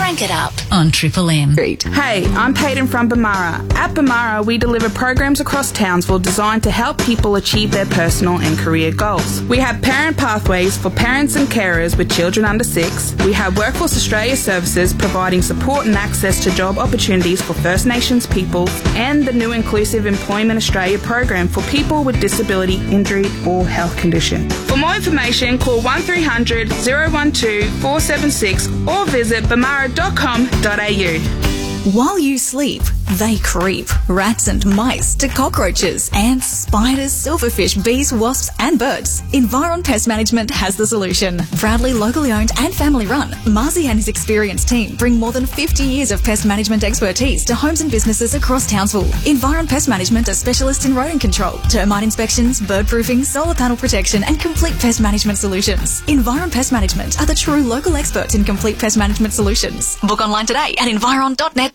Crank It Up on Triple M. Hey, I'm Peyton from Bamara. At Bamara, we deliver programs across Townsville designed to help people achieve their personal and career goals. We have parent pathways for parents and carers with children under 6. We have Workforce Australia services providing support and access to job opportunities for First Nations peoples, and the new Inclusive Employment Australia program for people with disability, injury or health condition. For more information, call 1300 012 476 or visit bamara.com.au. While you sleep, they creep. Rats and mice to cockroaches, ants, spiders, silverfish, bees, wasps and birds. Environ Pest Management has the solution. Proudly locally owned and family run, Marzi and his experienced team bring more than 50 years of pest management expertise to homes and businesses across Townsville. Environ Pest Management are specialists in rodent control, termite inspections, bird proofing, solar panel protection and complete pest management solutions. Environ Pest Management are the true local experts in complete pest management solutions. Book online today at environ.net.au.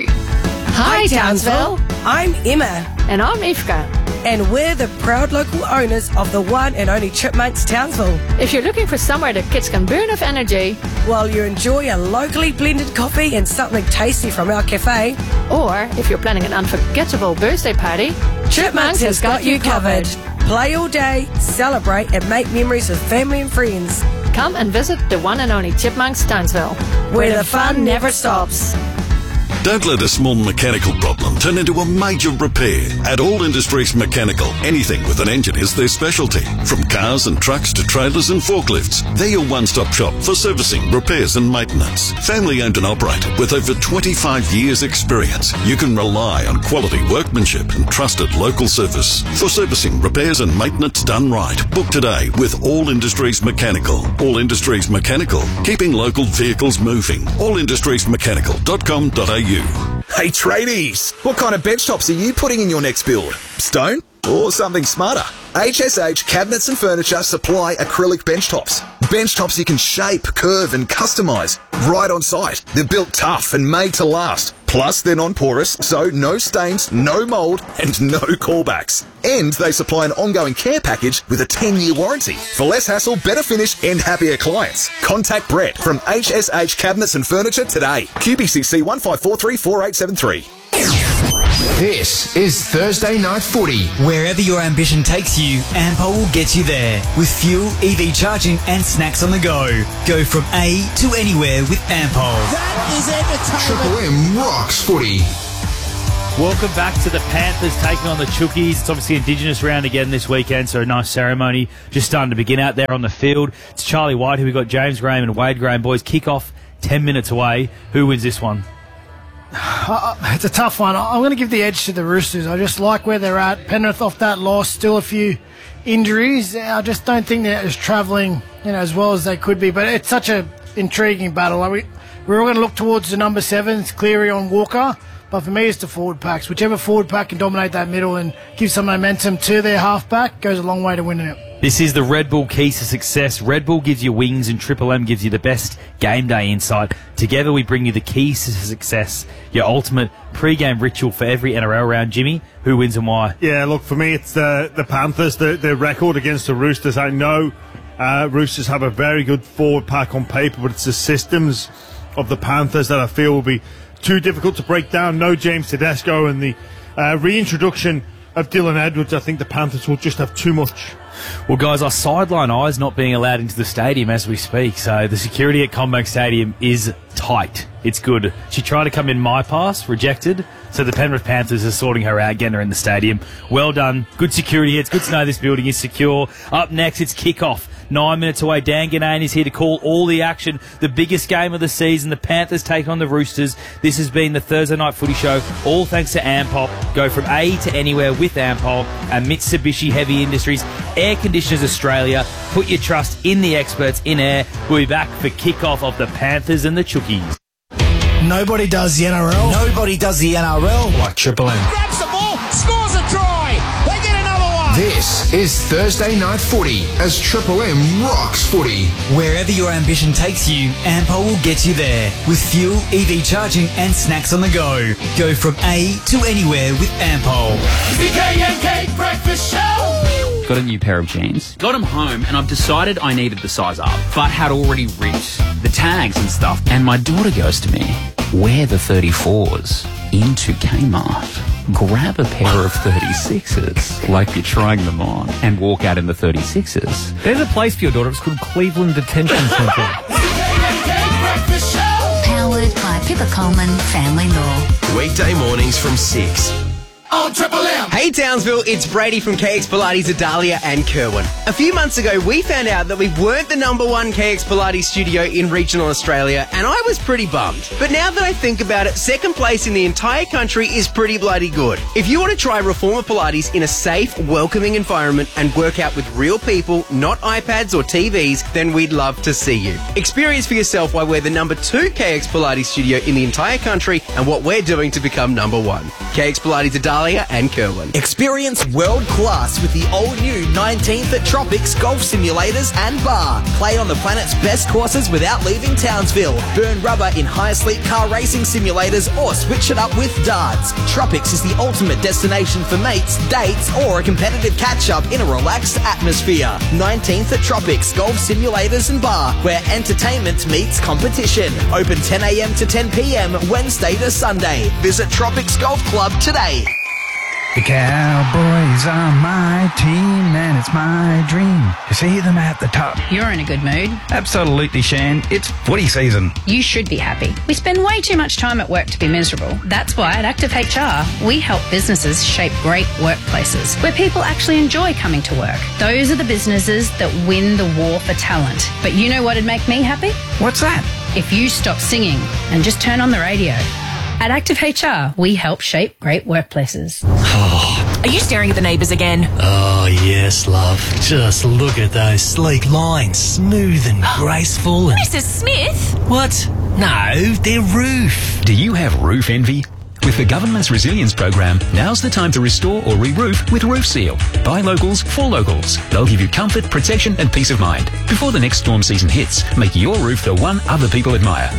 Hi Townsville, I'm Emma. and I'm Ifka. And we're the proud local owners of the one and only Chipmunks Townsville. If you're looking for somewhere the kids can burn off energy, While you enjoy a locally blended coffee and something tasty from our cafe, or if you're planning an unforgettable birthday party, Chipmunks has got you covered. Play all day, celebrate and make memories with family and friends. come and visit the one and only Chipmunks Townsville, Where the fun never stops. Don't let a small mechanical problem turn into a major repair. At All Industries Mechanical, anything with an engine is their specialty. From cars and trucks to trailers and forklifts, they're your one-stop shop for servicing, repairs and maintenance. Family owned and operated with over 25 years experience, you can rely on quality workmanship and trusted local service. For servicing, repairs and maintenance done right, book today with All Industries Mechanical. All Industries Mechanical, keeping local vehicles moving. allindustriesmechanical.com.au. Hey tradies, what kind of bench tops are you putting in your next build? Stone or something smarter? HSH Cabinets and Furniture supply acrylic bench tops. Bench tops you can shape, curve and customise right on site. They're built tough and made to last. Plus, they're non-porous, so no stains, no mould and no callbacks. And they supply an ongoing care package with a 10-year warranty. For less hassle, better finish and happier clients. Contact Brett from HSH Cabinets and Furniture today. QBCC 15434873. This is Thursday Night Footy. Wherever your ambition takes you, Ampol will get you there. With fuel, EV charging and snacks on the go. Go from A to anywhere with Ampol. That is entertainment. Triple M rocks footy. Welcome back to the Panthers taking on the Chookies. It's obviously Indigenous round again this weekend, so a nice ceremony just starting to begin out there on the field. It's Charlie White, who we got James Graham and Wade Graham. Boys, kick off 10 minutes away. Who wins this one? It's a tough one. I'm going to give the edge to the Roosters. I just like where they're at. Penrith off that loss, still a few injuries. I just don't think they're as travelling, as well as they could be. But it's such an intriguing battle. We're all going to look towards the number 7s, Cleary on Walker. But for me, it's the forward packs. Whichever forward pack can dominate that middle and give some momentum to their halfback goes a long way to winning it. This is the Red Bull keys to success. Red Bull gives you wings and Triple M gives you the best game day insight. Together we bring you the keys to success, your ultimate pre-game ritual for every NRL round. Jimmy, who wins and why? Yeah, look, for me it's the Panthers, the record against the Roosters. I know Roosters have a very good forward pack on paper, but it's the systems of the Panthers that I feel will be too difficult to break down. No James Tedesco and the reintroduction of Dylan Edwards. I think the Panthers will just have too much. Well, guys, our sideline eyes not being allowed into the stadium as we speak, so the security at CommBank Stadium is tight. It's good. She tried to come in my pass, rejected, so the Penrith Panthers are sorting her out, getting her in the stadium. Well done. Good security. It's good to know this building is secure. Up next, it's kickoff. 9 minutes away. Dan Ganane is here to call all the action. The biggest game of the season. The Panthers take on the Roosters. This has been the Thursday Night Footy Show, all thanks to Ampol. Go from A to anywhere with Ampol and Mitsubishi Heavy Industries Air Conditioners Australia. Put your trust in the experts in air. We'll be back for kickoff of the Panthers and the Chookies. Nobody does the NRL. Nobody does the NRL like Triple M. Grabs the ball, scores a try. They get another one. This is Thursday Night Footy as Triple M rocks footy. Wherever your ambition takes you, Ampol will get you there. With fuel, EV charging and snacks on the go. Go from A to anywhere with Ampol. The KMK Breakfast Show. got a new pair of jeans. Got them home and I've decided I needed the size up, but had already ripped the tags and stuff. And my daughter goes to me, wear the 34s into Kmart. Grab a pair of 36s like you're trying them on and walk out in the 36s. There's a place for your daughter. It's called Cleveland Detention Centre. Powered by Pippa Coleman Family Law. Weekday mornings from 6. On Triple M. Hey Townsville, it's Brady from KX Pilates Adalia and Kerwin. A few months ago, we found out that we weren't the #1 KX Pilates studio in regional Australia, and I was pretty bummed. But now that I think about it, second place in the entire country is pretty bloody good. If you want to try Reformer Pilates in a safe, welcoming environment and work out with real people, not iPads or TVs, then we'd love to see you. Experience for yourself why we're the #2 KX Pilates studio in the entire country and what we're doing to become #1. KX Pilates Adalia and Kerwin. Experience world class with the all-new 19th at Tropics Golf Simulators and Bar. Play on the planet's best courses without leaving Townsville. Burn rubber in high-sleep car racing simulators or switch it up with darts. Tropics is the ultimate destination for mates, dates or a competitive catch-up in a relaxed atmosphere. 19th at Tropics Golf Simulators and Bar, where entertainment meets competition. Open 10 a.m. to 10 p.m. Wednesday to Sunday. Visit Tropics Golf Club today. The Cowboys are my team and it's my dream to see them at the top. You're in a good mood. Absolutely, Shan. It's footy season. You should be happy. We spend way too much time at work to be miserable. That's why at Active HR, we help businesses shape great workplaces where people actually enjoy coming to work. Those are the businesses that win the war for talent. But you know what'd make me happy? What's that? If you stop singing and just turn on the radio. At Active HR, we help shape great workplaces. Are you staring at the neighbours again? Oh, yes, love. Just look at those sleek lines, smooth and graceful and... Mrs. Smith? What? No, their roof. Do you have roof envy? With the government's resilience program, now's the time to restore or re-roof with Roof Seal. By locals, for locals. They'll give you comfort, protection and peace of mind. Before the next storm season hits, make your roof the one other people admire.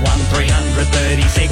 1336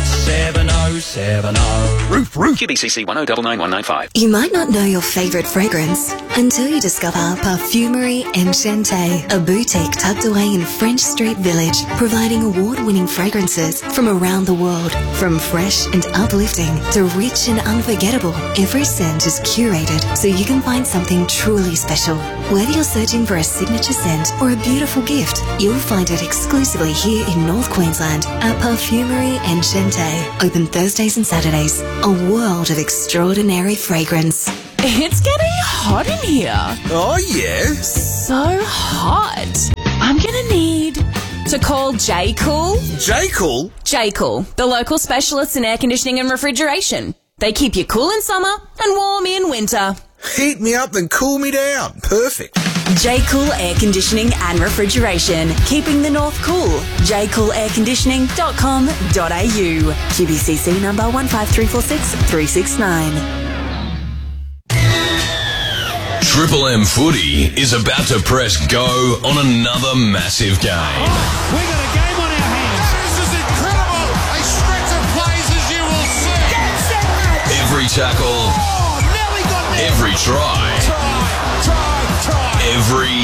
7070. Roof. QBCC 1099195. You might not know your favourite fragrance until you discover Parfumerie Enchanté, a boutique tucked away in French Street Village, providing award-winning fragrances from around the world. From fresh and uplifting to rich and unforgettable, every scent is curated so you can find something truly special. Whether you're searching for a signature scent or a beautiful gift, you'll find it exclusively here in North Queensland at Parfumerie Enchanté. Open Thursdays and Saturdays. A world of extraordinary fragrance. It's getting hot in here. Oh, yeah? So hot. I'm going to need to call J-Cool. J-Cool? J-Cool, the local specialists in air conditioning and refrigeration. They keep you cool in summer and warm in winter. Heat me up and cool me down. Perfect. J-Cool Air Conditioning and Refrigeration. Keeping the north cool. jcoolairconditioning.com.au. QBCC number 15346 369. Triple M Footy is about to press go on another massive game. We got a game on our hands. This is incredible. A stretch of plays as you will see. Every tackle. Oh, Nelly got there. Every try. Try. Every...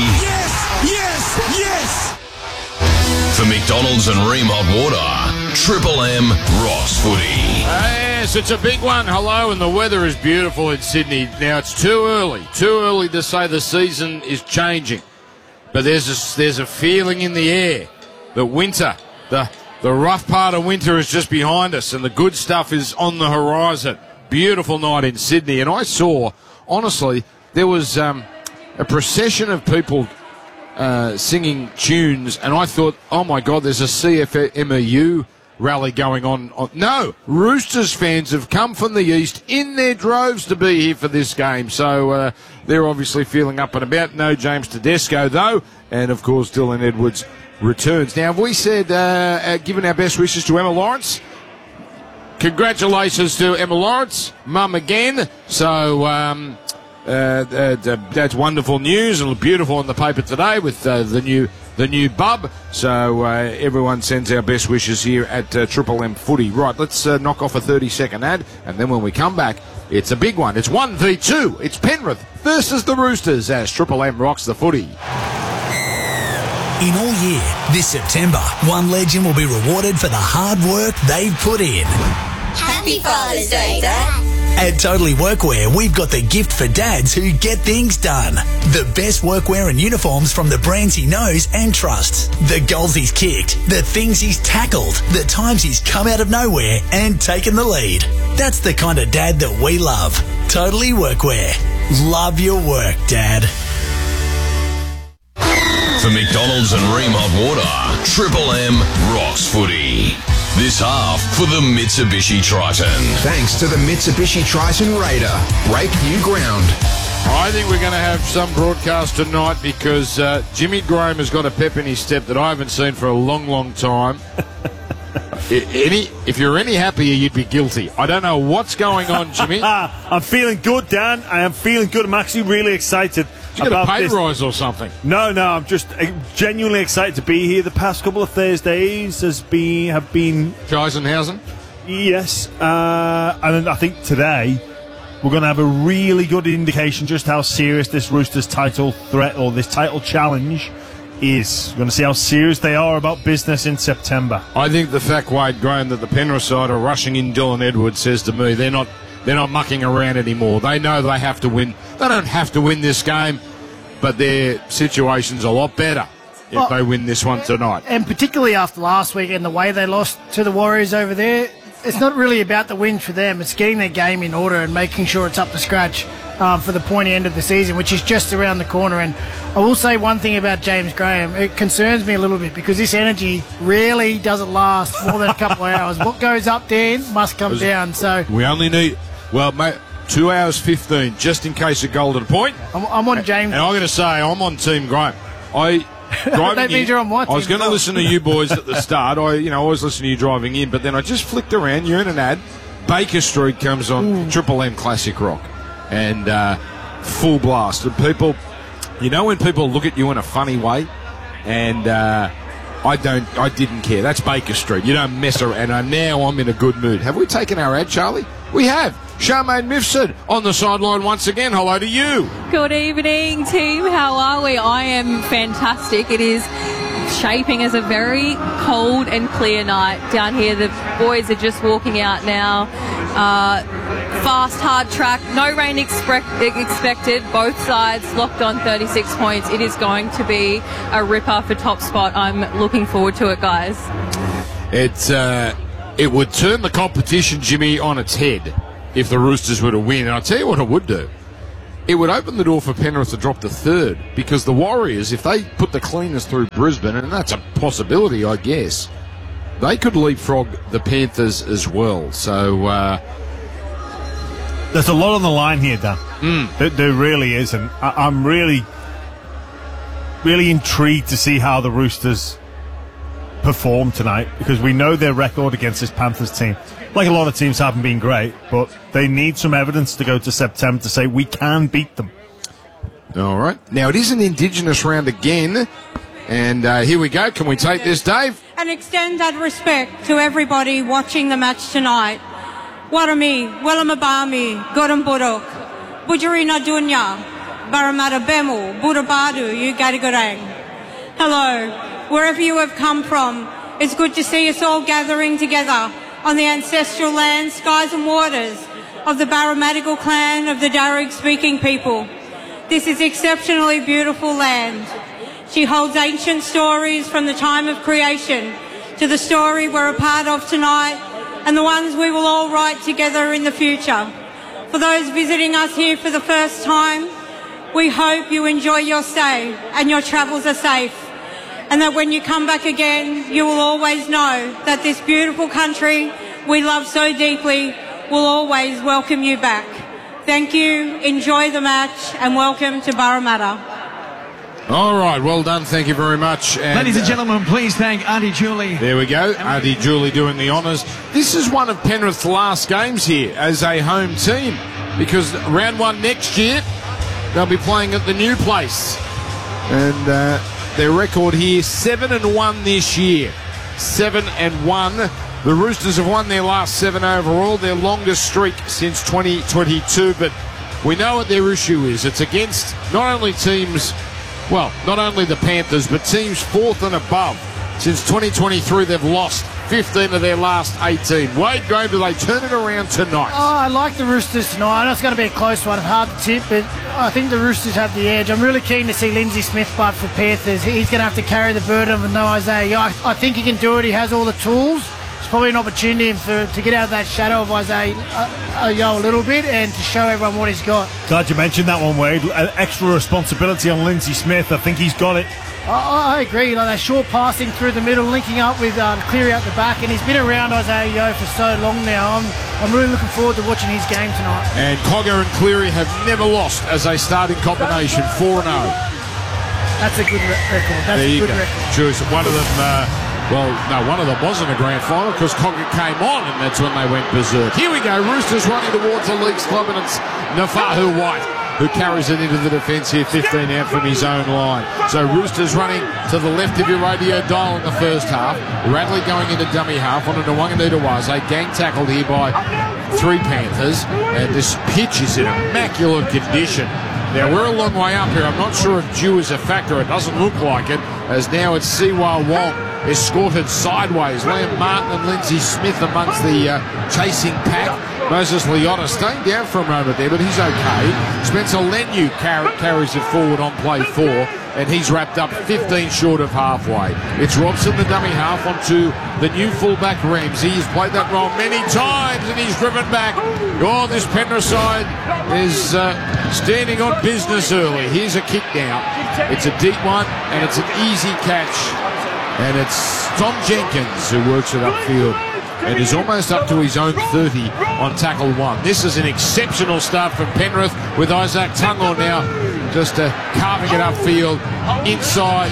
Yes. For McDonald's and Ream Hot Water, Triple M rocks footy. Yes, it's a big one. Hello, and the weather is beautiful in Sydney. Now, it's too early to say the season is changing. But there's a feeling in the air that winter, the rough part of winter is just behind us, and the good stuff is on the horizon. Beautiful night in Sydney, and I saw, honestly, there was a procession of people singing tunes, and I thought, oh my God, there's a CFMEU rally going on. No, Roosters fans have come from the east in their droves to be here for this game, so they're obviously feeling up and about. No James Tedesco, though, and of course Dylan Edwards returns. Now, have we said, given our best wishes to Emma Lawrence? Congratulations to Emma Lawrence, mum again. So that's wonderful news and beautiful on the paper today with the new bub. So everyone sends our best wishes here at Triple M Footy. Right, let's knock off a 30-second ad, and then when we come back, It's a big one. It's 1v2. It's Penrith versus the Roosters as Triple M rocks the footy. In all year, this September, one legend will be rewarded for the hard work they've put in. Happy Father's Day, Dad. At Totally Workwear, we've got the gift for dads who get things done. The best workwear and uniforms from the brands he knows and trusts. The goals he's kicked, the things he's tackled, the times he's come out of nowhere and taken the lead. That's the kind of dad that we love. Totally Workwear. Love your work, Dad. For McDonald's and Ream Hot Water, Triple M rocks footy. This half for the Mitsubishi Triton. Thanks to the Mitsubishi Triton Raider. Break new ground. I think we're going to have some broadcast tonight because Jimmy Graham has got a pep in his step that I haven't seen for a long, long time. If you're any happier, you'd be guilty. I don't know what's going on, Jimmy. I'm feeling good, Dan. I am feeling good. I'm actually really excited. Did you get a pay rise or something? No, I'm just genuinely excited to be here. The past couple of Thursdays have been Eisenhausen? Yes, and I think today we're going to have a really good indication just how serious this Roosters title threat or this title challenge is. We're going to see how serious they are about business in September. I think the fact, Wade Graham, that the Penrith side are rushing in Dylan Edwards says to me they're not mucking around anymore. They know they have to win. They don't have to win this game, but their situation's a lot better if they win this one tonight. And particularly after last week and the way they lost to the Warriors over there, it's not really about the win for them. It's getting their game in order and making sure it's up to scratch for the pointy end of the season, which is just around the corner. And I will say one thing about James Graham. It concerns me a little bit because this energy really doesn't last more than a couple of hours. What goes up, Dan, must come down. So we only need... Well, mate, 2 hours 15, just in case of golden point. I'm on James. And I'm going to say I'm on Team Graham. That means you're on my team. I was going to listen to you boys at the start. I always listen to you driving in, but then I just flicked around. You're in an ad. Baker Street comes on Triple M Classic Rock, and full blast. And people, when people look at you in a funny way, and I didn't care. That's Baker Street. You don't mess around. And now I'm in a good mood. Have we taken our ad, Charlie? We have. Charmaine Mifsud on the sideline once again. Hello to you. Good evening, team. How are we? I am fantastic. It is shaping as a very cold and clear night down here. The boys are just walking out now. Fast, hard track. No rain expected. Both sides locked on 36 points. It is going to be a ripper for top spot. I'm looking forward to it, guys. It would turn the competition, Jimmy, on its head if the Roosters were to win. And I'll tell you what it would do. It would open the door for Penrith to drop to third because the Warriors, if they put the cleaners through Brisbane, and that's a possibility, I guess, they could leapfrog the Panthers as well. So there's a lot on the line here, Dan. There really is. And I'm really, really intrigued to see how the Roosters perform tonight because we know their record against this Panthers team. Like a lot of teams haven't been great, but they need some evidence to go to September to say we can beat them. All right. Now, it is an Indigenous round again. And here we go. Can we take this, Dave? And extend that respect to everybody watching the match tonight. Warami, Wellamabami, Goramburuk, Budjarina Dunya, Baramatta Bemu, Budabadu, Ugadagorang. Hello, wherever you have come from, it's good to see us all gathering together on the ancestral land, skies and waters of the Baramatigal clan of the Darug-speaking people. This is exceptionally beautiful land. She holds ancient stories from the time of creation to the story we're a part of tonight and the ones we will all write together in the future. For those visiting us here for the first time, we hope you enjoy your stay and your travels are safe, and that when you come back again, you will always know that this beautiful country we love so deeply will always welcome you back. Thank you, enjoy the match, and welcome to Parramatta. All right, well done, thank you very much. And, ladies and gentlemen, please thank Auntie Julie. There we go, Auntie Julie doing the honours. This is one of Penrith's last games here as a home team, because round one next year, they'll be playing at the new place. And their record here, 7-1 this year. 7-1. The Roosters have won their last 7 overall, their longest streak since 2022, but we know what their issue is. It's against not only teams, well, not only the Panthers, but teams 4th and above. Since 2023, they've lost 15 of their last 18. Wade Graham, do they turn it around tonight? Oh, I like the Roosters tonight. I know it's going to be a close one, hard to tip, but I think the Roosters have the edge. I'm really keen to see Lindsay Smith but for Panthers. He's going to have to carry the burden of no Isaiah. I think he can do it. He has all the tools. It's probably an opportunity to get out of that shadow of Isaiah a little bit and to show everyone what he's got. Glad you mentioned that one, Wade. Extra responsibility on Lindsay Smith. I think he's got it. I agree. Like that short passing through the middle, linking up with Cleary out the back, and he's been around Isaiah Yeo for so long now. I'm really looking forward to watching his game tonight. And Cogger and Cleary have never lost as a starting combination, 4-0. That's a good record. That's a good record. Choose one of them. One of them wasn't a grand final because Cogger came on, and that's when they went berserk. Here we go. Roosters running towards the Leagues Club, and it's Nafahu White who carries it into the defence here, 15 out from his own line. So Roosters running to the left of your radio dial in the first half. Radley going into dummy half on a Nwanganitawase. Gang tackled here by 3 Panthers. And this pitch is in immaculate condition. Now, we're a long way up here. I'm not sure if dew is a factor. It doesn't look like it, as now it's Siwa Wong escorted sideways. Liam Martin and Lindsay Smith amongst the chasing pack. Moses Leota staying down for a moment there, but he's okay. Spencer Leniu carries it forward on play 4, and he's wrapped up 15 short of halfway. It's Robson, the dummy half, onto the new fullback Ramsey. He's played that role many times, and he's driven back. Oh, this Penrith side is standing on business early. Here's a kick now. It's a deep one, and it's an easy catch. And it's Tom Jenkins who works it upfield and is almost up to his own 30 on tackle 1. This is an exceptional start from Penrith, with Isaac Tungo now just carving it upfield inside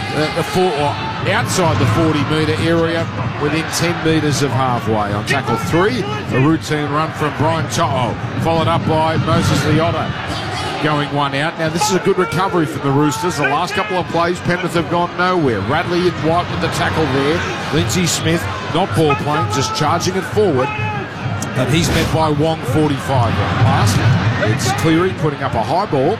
outside the 40-metre area within 10 metres of halfway. On tackle 3, a routine run from Brian To'o, followed up by Moses Leota going one out. Now, this is a good recovery from the Roosters. The last couple of plays, Penrith have gone nowhere. Radley and White with the tackle there. Lindsay Smith, not ball playing, just charging it forward. And he's met by Wong, 45 last. It's Cleary putting up a high ball.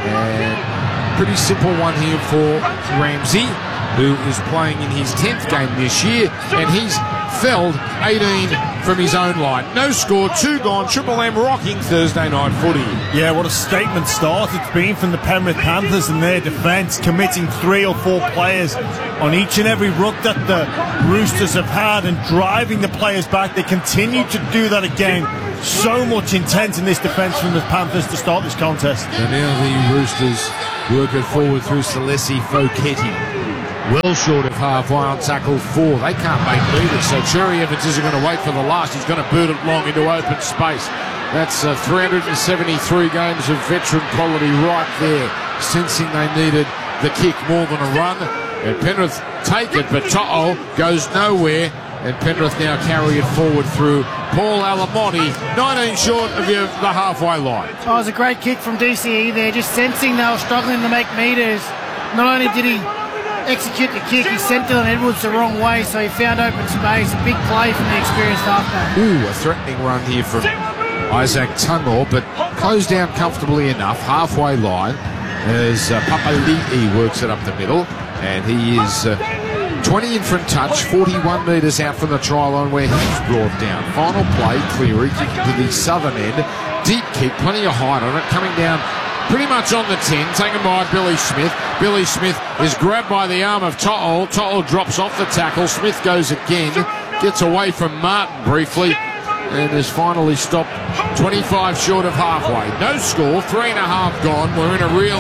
And pretty simple one here for Ramsey, who is playing in his 10th game this year. And he's felled 18 from his own line. No score, 2 gone. Triple M rocking Thursday night footy. Yeah, what a statement start it's been from the Penrith Panthers and their defence, committing 3 or 4 players on each and every ruck that the Roosters have had and driving the players back. They continue to do that again. So much intent in this defence from the Panthers to start this contest. And now the Roosters work it forward through Celesi Foketti. Well short of halfway on tackle 4. They can't make meters, so Cherry Evans isn't going to wait for the last. He's going to boot it long into open space. That's 373 games of veteran quality right there, sensing they needed the kick more than a run. And Penrith take it, but To'o goes nowhere. And Penrith now carry it forward through Paul Alamonte, 19 short of the halfway line. Oh, it was a great kick from DCE there, just sensing they were struggling to make meters. Not only did he execute the kick, he sent Dylan Edwards the wrong way, so he found open space. A big play from the experienced halfback. Ooh, a threatening run here from Isaac Tungo, but closed down comfortably enough, halfway line, as Papali'i works it up the middle, and he is 20 in front touch, 41 metres out from the try line where he's brought down. Final play, Cleary kicking to the southern end. Deep kick, plenty of height on it, coming down pretty much on the 10, taken by Billy Smith. Billy Smith is grabbed by the arm of To'o. To'o drops off the tackle. Smith goes again, gets away from Martin briefly, and is finally stopped 25 short of halfway. No score, 3.5 gone. We're in a real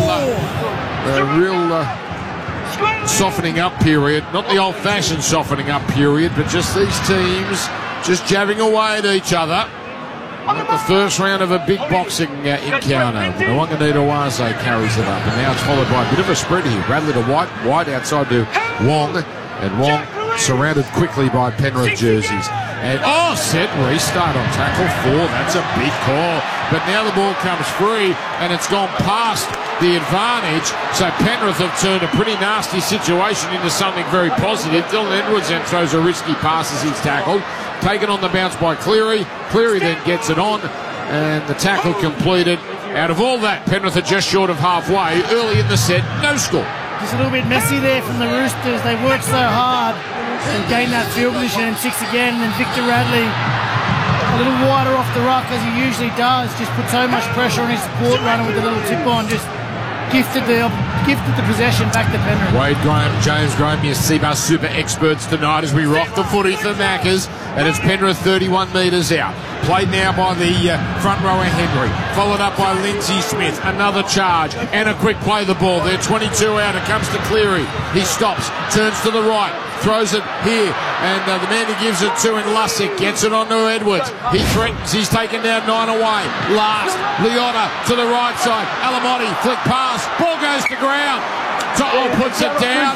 softening up period. Not the old-fashioned softening up period, but just these teams just jabbing away at each other. Like the first round of a big boxing encounter. Nwanganitawase carries it up, and now it's followed by a bit of a spread here. Radley to White, White outside to Wong, and Wong surrounded quickly by Penrith jerseys. And set restart on tackle 4. That's a big call. But now the ball comes free, and it's gone past the advantage. So Penrith have turned a pretty nasty situation into something very positive. Dylan Edwards then throws a risky pass as he's tackled. taken on the bounce by Cleary. Cleary then gets it on, and the tackle completed. Out of all that, Penrith are just short of halfway. Early in the set, no score. Just a little bit messy there from the Roosters. They worked so hard and gained that field position in 6 again. And Victor Radley, a little wider off the ruck as he usually does, just put so much pressure on his support runner with the little tip on, just gifted the possession back to Penrith. Wade Graham, James Graham, your CBUS super experts tonight as we rock the footy for Maccas. And it's Penrith 31 metres out. Played now by the front rower Henry. Followed up by Lindsay Smith. Another charge and a quick play the ball. They're 22 out. It comes to Cleary. He stops, turns to the right, throws it here. And the man he gives it to in Lussick gets it on to Edwards. He threatens. He's taken down 9 away. Last, Leota to the right side. Alamotti, flick pass. Ball goes to ground. To'o puts it down.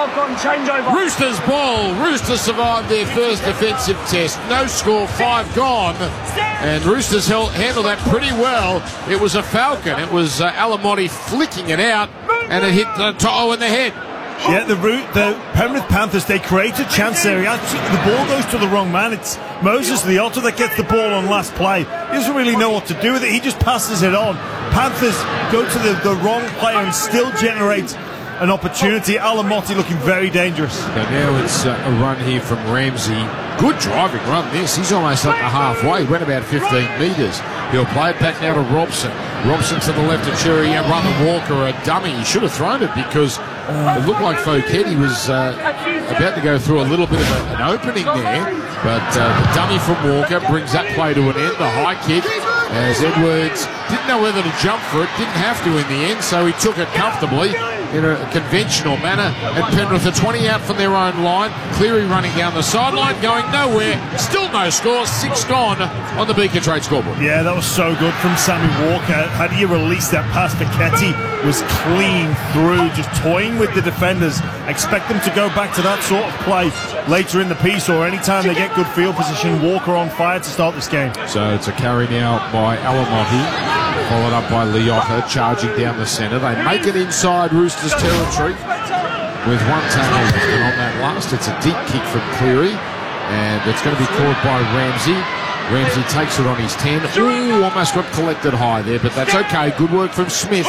Roosters ball. Roosters survived their first defensive test. No score, 5 gone. And Roosters handled that pretty well. It was a falcon. It was Alamotti flicking it out, and it hit To'o in the head. Yeah, the Penrith Panthers, they create a chance there. The ball goes to the wrong man. It's Moses Leota that gets the ball on last play. He doesn't really know what to do with it. He just passes it on. Panthers go to the wrong player and still generate an opportunity. Alamotti looking very dangerous. So now it's a run here from Ramsey. Good driving run this. He's almost up to halfway. Went about 15 metres. He'll play it back now to Robson. Robson to the left of Cherry and Ruther Walker, a dummy. He should have thrown it because it looked like Fouquetti was about to go through a little bit of an opening there. But the dummy from Walker brings that play to an end. The high kick as Edwards didn't know whether to jump for it. Didn't have to in the end, so he took it comfortably in a conventional manner. And Penrith are 20 out from their own line. Cleary running down the sideline, going nowhere. Still no score. 6 gone on the Beacon Trade scoreboard. Yeah, that was so good from Sammy Walker. How do you release that pass? Fouquetti was clean through, just toying with the defenders. Expect them to go back to that sort of play later in the piece or anytime they get good field position. Walker on fire to start this game. So it's a carry now by Alamotti, followed up by Leota, charging down the centre. They make it inside Roosters territory with one tackle on that last. It's a deep kick from Cleary, and it's going to be caught by Ramsey. Ramsey takes it on his 10. Ooh, almost got collected high there, but that's okay. Good work from Smith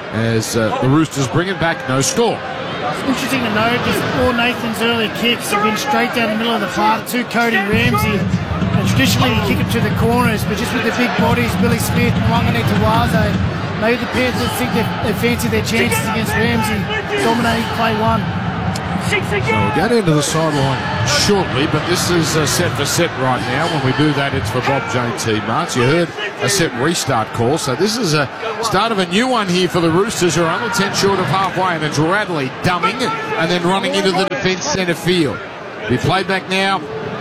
as the Roosters bring it back. No score. It's interesting to note just all Nathan's early kicks have been straight down the middle of the park to Cody Ramsey. And traditionally you kick it to the corners, but just with the big bodies, Billy Smith and Wanganui-Tawaze, maybe the Panthers think they fancy their chances against Ramsey, dominating play 1. So we'll go down to the sideline shortly, but this is set for set right now. When we do that, it's for Bob JT Marks. You heard a set restart call, so this is a start of a new one here for the Roosters, who are only 10 short of halfway, and it's Radley dumbing and then running into the defence centre field. Be played back now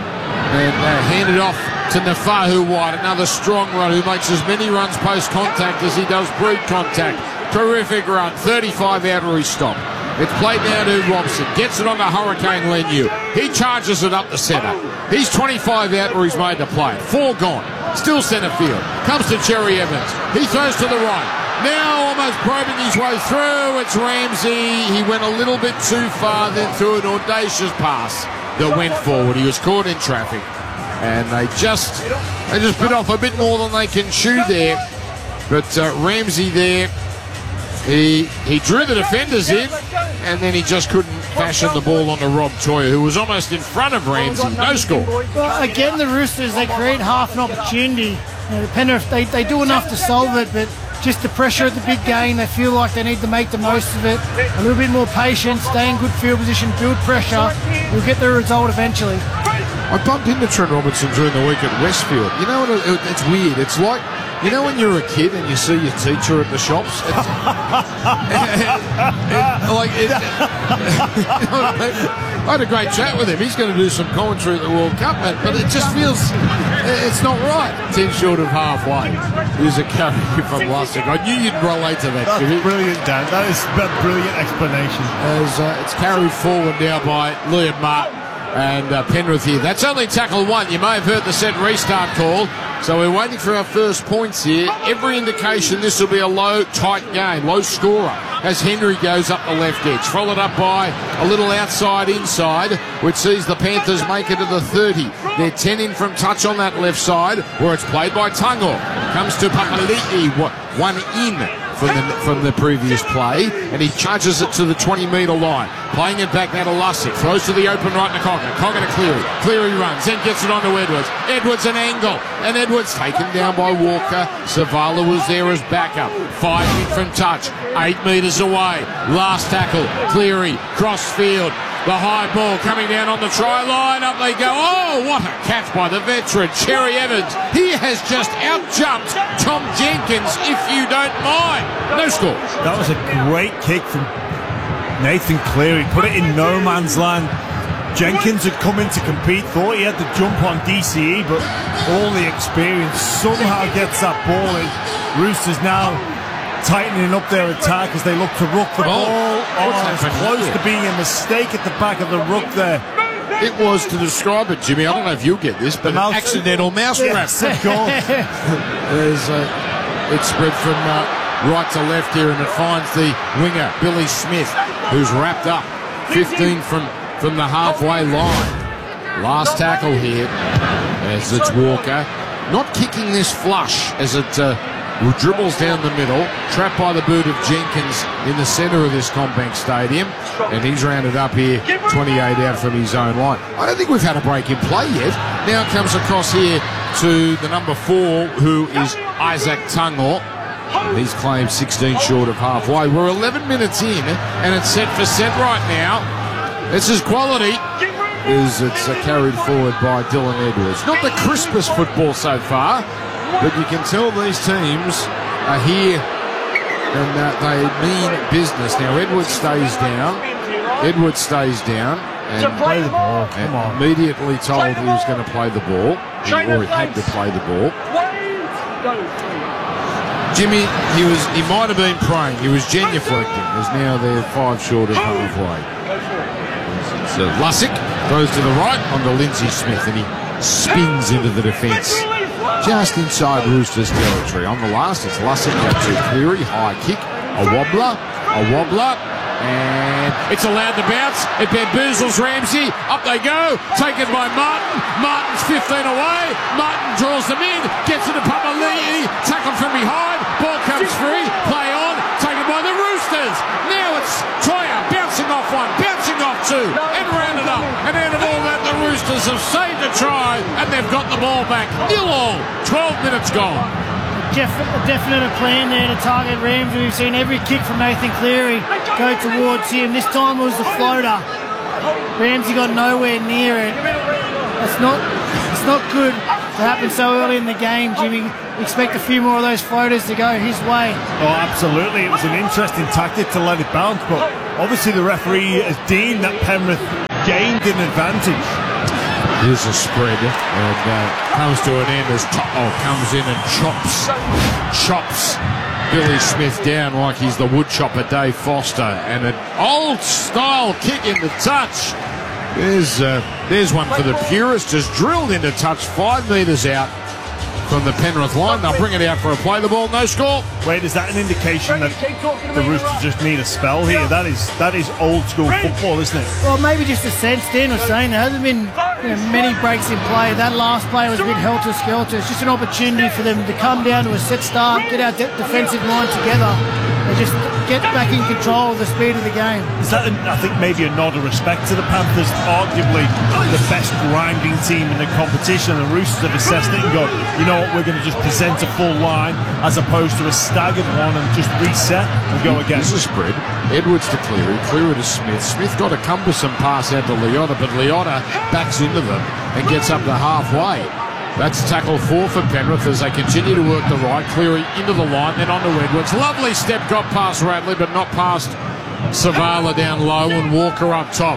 and handed off to Nafahu White, another strong run who makes as many runs post-contact as he does pre-contact. Terrific run, 35 out where he stopped. It's played now to Robson. Gets it on to Hurricane Leniu. He charges it up the centre. He's 25 out where he's made the play. 4 gone. Still centre field. Comes to Cherry Evans. He throws to the right. Now almost probing his way through. It's Ramsey. He went a little bit too far, then threw an audacious pass that went forward. He was caught in traffic. And they just bit off a bit more than they can chew there. But Ramsey there, he drew the defenders in, and then he just couldn't fashion the ball onto Rob Toyer, who was almost in front of Ramsey. No score. Well, again, the Roosters, they create half an opportunity. The Penrith, they do enough to solve it, but just the pressure at the big game, they feel like they need to make the most of it. A little bit more patience, stay in good field position, build pressure. We'll get the result eventually. I bumped into Trent Robinson during the week at Westfield. You know what? It's weird. It's like, you know when you're a kid and you see your teacher at the shops? You know what I mean? I had a great chat with him. He's going to do some commentary at the World Cup, but it just feels it's not right. 10 short of halfway. Here's a carry from Lussick. I knew you'd relate to that. That's brilliant, Dan. That is a brilliant explanation. As it's carried forward now by Liam Martin and Penrith here. That's only tackle 1. You may have heard the set restart call. So we're waiting for our first points here. Every indication this will be a low, tight game, low scorer. as Henry goes up the left edge. Followed up by a little outside-inside, which sees the Panthers make it to the 30. They're 10 in from touch on that left side, where it's played by Tungo. Comes to Papali'i, one in from the previous play, and he charges it to the 20-metre line. Playing it back now to Lussick. Throws to the open right to Cogger. Cogger to Cleary. Cleary runs, then gets it on to Edwards. Edwards an angle, and Edwards taken down by Walker. Savala was there as backup. 5 in from touch. 8 metres away. Last tackle. Cleary. Cross field. The high ball coming down on the try line. Up they go. Oh, what a catch by the veteran, Cherry Evans. He has just out-jumped Tom Jenkins, if you don't mind. No score. That was a great kick from Nathan Cleary. Put it in no man's land. Jenkins had come in to compete, thought he had to jump on DCE, but all the experience somehow gets that ball in. Roosters now tightening up their attack as they look to ruck the ball. It's close to being a mistake at the back of the ruck there. It was, to describe it, Jimmy, I don't know if you'll get this, but an accidental mouse trap. Yes, of course. It's spread from right to left here, and it finds the winger, Billy Smith, who's wrapped up 15 from the halfway line. Last tackle here as it's Walker. Not kicking this flush as it dribbles down the middle, trapped by the boot of Jenkins in the centre of this CommBank Stadium, and he's rounded up here, 28 out from his own line. I don't think we've had a break in play yet. Now it comes across here to the number 4, who is Isaac Tungo. He's claimed 16 short of halfway. We're 11 minutes in, and it's set for set right now. This is quality. It's carried forward by Dylan Edwards. Not the crispest football so far, but you can tell these teams are here and they mean business. Now Edwards stays down. And play the ball. Come on. Immediately told he was going to play the ball. Or he had to play the ball. Jimmy, he might have been praying. He was genuflecting. As now they're 5 short of halfway. So Lussick throws to the right onto Lindsay Smith, and he spins into the defence. Just inside Roosters territory. On the last, it's Lussick to Cleary. High kick. A wobbler. And it's allowed to bounce. It bamboozles Ramsey. Up they go. Taken by Martin. Martin's 15 away. Martin draws them in. Gets it to Papali'i. Tackled from behind. Ball comes free. Play on. Taken by the Roosters. Now it's Troyer bouncing off one. Bouncing off 2. And rounded up. And out of all that, the Roosters have saved a try. And they've got the ball back. 0-all. 12 minutes gone. A definite plan there to target Ramsey. We've seen every kick from Nathan Cleary go towards him. This time it was the floater. Ramsey got nowhere near it. It's not good to happen so early in the game, Jimmy. Expect a few more of those floaters to go his way. Oh, absolutely. It was an interesting tactic to let it bounce, but obviously the referee has deemed that Penrith gained an advantage. Here's a spread, and comes to an end as comes in and chops Billy Smith down like he's the wood chopper Dave Foster, and an old-style kick into touch. There's one for the purists, just drilled into touch 5 metres out from the Penrith line. They'll bring it out for a play the ball, no score. Wait, is that an indication that the Roosters just need a spell here? That is old school football, isn't it? Well, maybe just a sense. Dan was saying there hasn't been many breaks in play. That last play was a bit helter-skelter. It's just an opportunity for them to come down to a set start, get our defensive line together, and just get back in control of the speed of the game. Is that, I think, maybe a nod of respect to the Panthers? Arguably the best grinding team in the competition. The Roosters have assessed it and go, you know what, we're going to just present a full line as opposed to a staggered one and just reset and go again. This is a spread. Edwards to Cleary, Cleary to Smith. Smith got a cumbersome pass out to Leota, but Leota backs into them and gets up to halfway. That's tackle 4 for Penrith as they continue to work the right. Cleary into the line, then on to Edwards. Lovely step, got past Radley, but not past Savala down low, and Walker up top.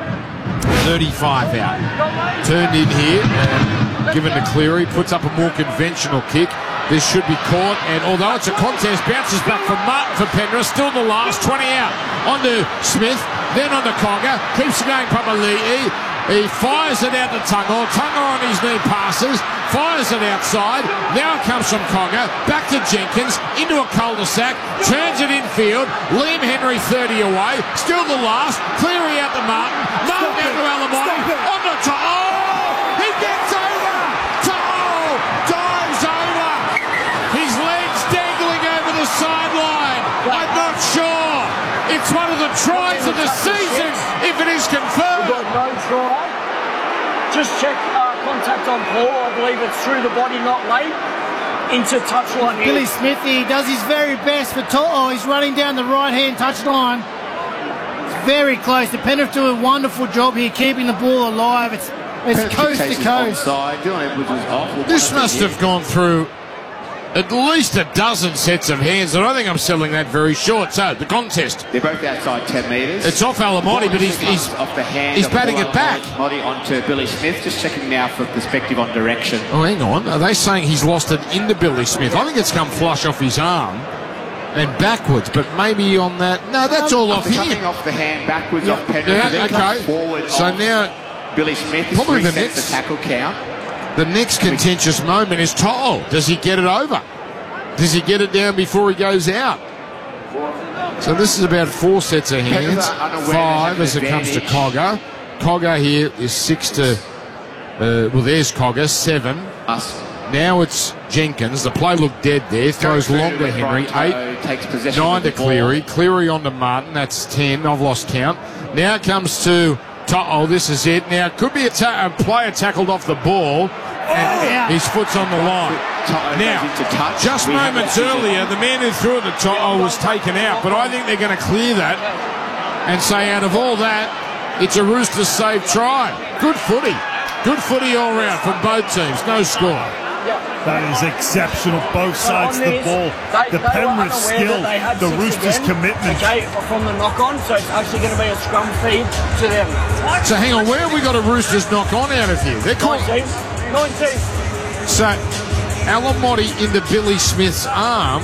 35 out. Turned in here and given to Cleary. Puts up a more conventional kick. This should be caught, and although it's a contest, bounces back from Martin for Penrith. Still the last, 20 out. On to Smith, then on to Cogger. Keeps going Papali'i. He fires it out to Tungle. Tungle on his knee passes, fires it outside. Now it comes from Cogger, back to Jenkins, into a cul-de-sac, turns it infield. Liam Henry 30 away, still the last. Cleary out to Martin. Martin down to Alamotti. On the top. Oh! He gets over! To'o dives over! His legs dangling over the sideline. I'm not sure. It's one of the tries of the season, if it is confirmed. We've got no try. Just check contact on Paul. I believe it's through the body, not late. Into touchline. Billy Smith, he does his very best for To'o. He's running down the right-hand touchline. It's very close. The Penrith do a wonderful job here keeping the ball alive. It's coast to coast. This must have gone through at least a dozen sets of hands, and I think I'm selling that very short. So, the contest. They're both outside 10 metres. It's off Alamotti, but he's off the hand. He's batting it back. Alamotti onto Billy Smith. Just checking now for perspective on direction. Oh, hang on. Are they saying he's lost it into Billy Smith? I think it's come flush off his arm and backwards, but maybe on that. No, that's all off here. Coming off the hand backwards off Penrith. Yeah, okay. Forward so now, Billy Smith is probably the next the tackle count. The next contentious moment is To'o. Does he get it over? Does he get it down before he goes out? So this is about 4 sets of hands. 5 as it comes to Cogger. Cogger here is 6 to... well, there's Cogger, 7. Now it's Jenkins. The play looked dead there. Throws long to Henry. 8. 9 to Cleary. Cleary on to Martin. That's 10. I've lost count. Now it comes to To'o. This is it. Now it could be a player tackled off the ball. And his foot's on the line. Now, just moments earlier, the man who threw it to To'o was taken out, but I think they're going to clear that and say out of all that, it's a Roosters save try. Good footy. Good footy all round from both teams. No score. That is exceptional. Both sides of the ball. The Penrith skill, the Roosters commitment. Okay, from the knock-on, so it's actually going to be a scrum feed to them. So hang on, where have we got a Roosters knock-on out of here? They're called 19. So, Alamotti into Billy Smith's arm.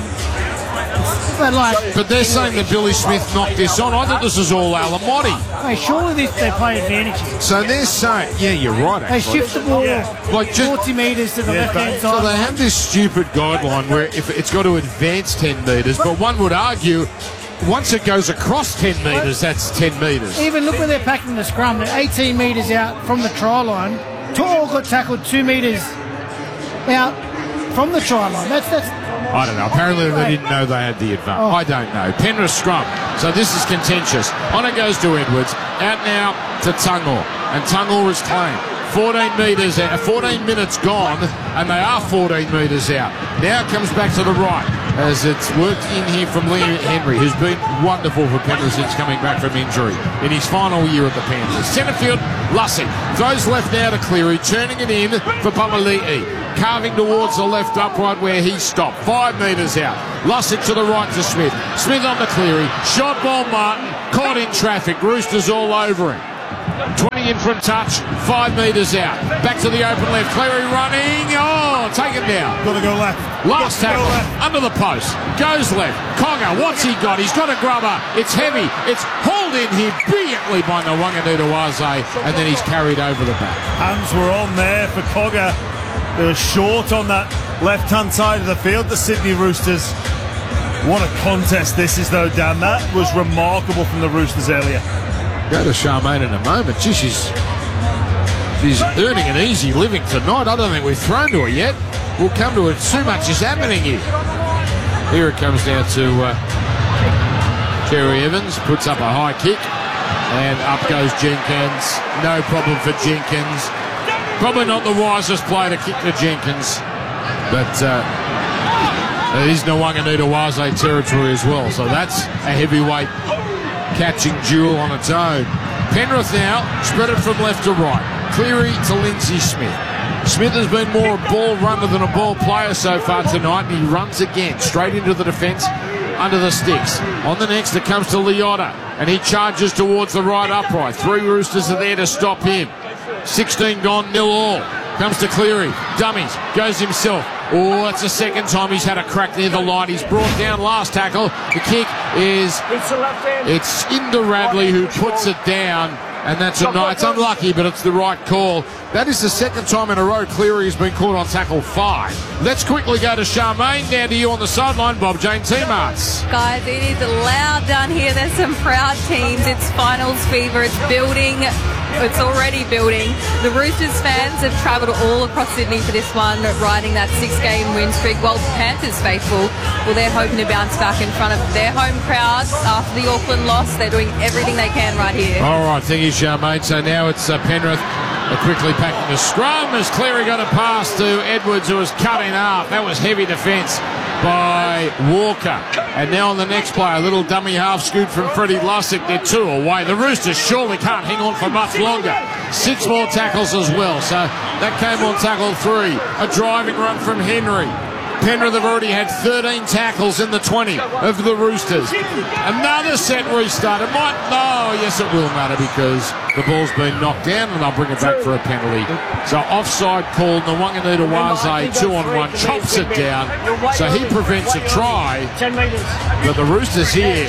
But they're saying that Billy Smith knocked this on. I thought this was all Alamotti. Hey, surely they play advantage. So they're saying, yeah, you're right, actually. They shift the ball like 40 metres to the left-hand side. So they have this stupid guideline where if it's got to advance 10 metres, but one would argue once it goes across 10 metres, that's 10 metres. Even look where they're packing the scrum. They're 18 metres out from the try line. To'o got tackled 2 metres out from the try line. That's I don't know. Apparently they didn't know they had the advantage. I don't know. Penrith scrum. So this is contentious. On it goes to Edwards. Out now to Tungle. And Tungle is claimed. 14 metres out. 14 minutes gone, and they are 14 metres out. Now it comes back to the right as it's worked in here from Liam Henry, who's been wonderful for Penrith since coming back from injury in his final year at the Panthers. Centrefield, Lussi throws left now to Cleary, turning it in for Pamali'i, carving towards the left upright where he stopped. 5 metres out. Lussi to the right to Smith. Smith on to Cleary. Shot ball Martin, caught in traffic. Roosters all over him. 20 in from touch, 5 metres out. Back to the open left. Cleary running. Oh, take it down. Got to go left. Last tackle. Under the post. Goes left. Cogger, what's he got? He's got a grubber. It's heavy. It's hauled in here brilliantly by Ngawanganutawaze, and then he's carried over the back. Hands were on there for Cogger. They were short on that left-hand side of the field, the Sydney Roosters. What a contest this is, though, Dan. That was remarkable from the Roosters earlier. Go to Charmaine in a moment. Gee, she's earning an easy living tonight. I don't think we've thrown to her yet. We'll come to it. Too much is happening here. Here it comes down to Cherry Evans. Puts up a high kick. And up goes Jenkins. No problem for Jenkins. Probably not the wisest play to kick to Jenkins. But it is Ngawanganutawaze territory as well. So that's a heavyweight catching duel on its own. Penrith now spread it from left to right. Cleary to Lindsay Smith. Smith has been more a ball runner than a ball player so far tonight, and he runs again straight into the defence under the sticks. On the next it comes to Leota, and he charges towards the right upright. 3 Roosters are there to stop him. 16 gone, 0-all. Comes to Cleary, dummies, goes himself. Oh, that's the second time he's had a crack near the line. He's brought down last tackle. The kick is... It's into Radley, who puts it down. And that's it's unlucky, but it's the right call. That is the second time in a row Cleary has been caught on tackle 5. Let's quickly go to Charmaine. Down to you on the sideline, Bob Jane T-Marts. Guys, it is loud down here. There's some proud teams. It's finals fever. It's building. It's already building. The Roosters fans have travelled all across Sydney for this one, riding that 6-game win streak. While Panthers faithful, well, they're hoping to bounce back in front of their home crowd after the Auckland loss. They're doing everything they can right here. All right, thank you, Charmaine. So now it's Penrith quickly packing the scrum as Cleary got a pass to Edwards, who was cut in half. That was heavy defence by Walker. And now on the next play, a little dummy half scoot from Freddie Lussick. They're 2 away. The Roosters surely can't hang on for much longer. 6 more tackles as well. So that came on tackle 3. A driving run from Henry. Penrith have already had 13 tackles in the 20 of the Roosters. Another set restart. It might... No, yes, it will matter because the ball's been knocked down and they'll bring it back for a penalty. So offside called. Nwanganita Waze 2-on-1 chops it down. So he prevents a try. But the Roosters here,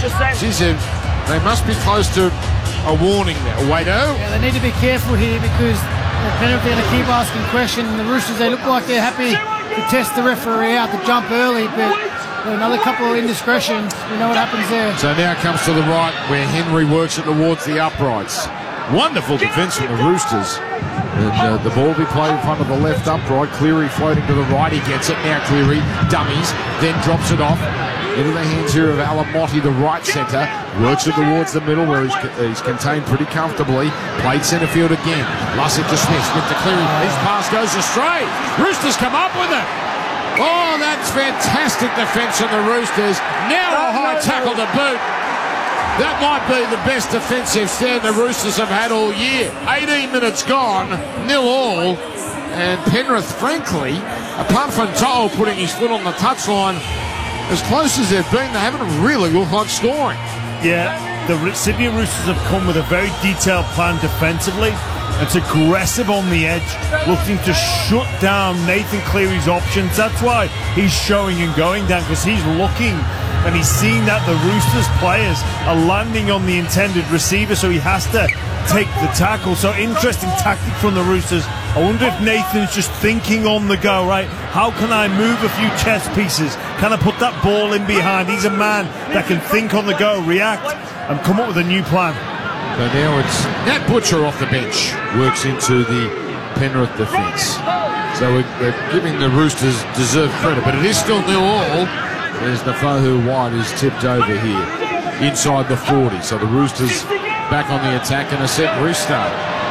they must be close to a warning there. Waito? Yeah, they need to be careful here because Penrith are going to keep asking questions. And the Roosters, they look like they're happy to test the referee out, to jump early, but another couple of indiscretions. We know what happens there. So now it comes to the right where Henry works it towards the uprights. Wonderful defence from the Roosters. And the ball will be played in front of the left upright. Cleary floating to the right. He gets it. Now Cleary dummies, then drops it off into the hands here of Alamotti, the right centre. Works it towards the middle where he's contained pretty comfortably. Played centre field again. Lussick to Smith. Smith to Cleary. His pass goes astray. Roosters come up with it. Oh, that's fantastic defence from the Roosters. Now a high tackle to boot. That might be the best defensive stand the Roosters have had all year. 18 minutes gone, 0-0. And Penrith, frankly, apart from To'o putting his foot on the touchline, as close as they've been, they haven't really looked like scoring. Yeah, the Sydney Roosters have come with a very detailed plan defensively. It's aggressive on the edge, looking to shut down Nathan Cleary's options. That's why he's showing and going down, because he's looking and he's seeing that the Roosters players are landing on the intended receiver, so he has to take the tackle. So interesting tactic from the Roosters. I wonder if Nathan's just thinking on the go, right? How can I move a few chess pieces? Can I put that ball in behind? He's a man that can think on the go, react, and come up with a new plan. So now it's Nat Butcher off the bench, works into the Penrith defence. So we're giving the Roosters deserved credit, but it is still 0-0. There's Nafahu White who's tipped over here inside the 40. So the Roosters back on the attack and a set restart.